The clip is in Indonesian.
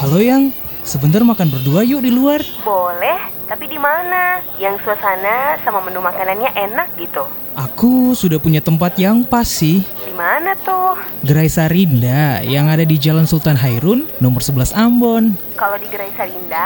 Halo Yang, sebentar makan berdua yuk di luar. Boleh, tapi di mana? Yang suasana sama menu makanannya enak gitu. Aku sudah punya tempat yang pas sih. Di mana tuh? Gerai Sarinda yang ada di Jalan Sultan Hairun, nomor 11 Ambon. Kalau di Gerai Sarinda,